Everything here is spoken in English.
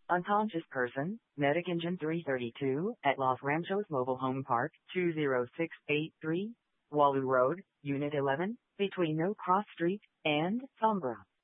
Unconscious person, Medic Engine 332, at Los Ranchos Mobile Home Park, 20683, Walu Road, Unit 11, between No Cross Street and Sombra.